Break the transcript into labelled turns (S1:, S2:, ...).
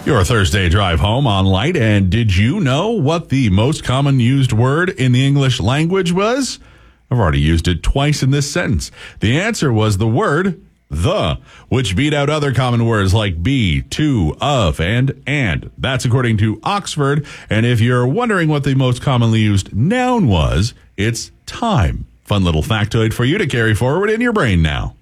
S1: Your Thursday drive home on Light. And did you know what the most common used word in the English language was? I've already used it twice in this sentence. The answer was the word the, which beat out other common words like be, to, of, and. That's according to Oxford. And if you're wondering what the most commonly used noun was, it's time. Fun little factoid for you to carry forward in your brain now.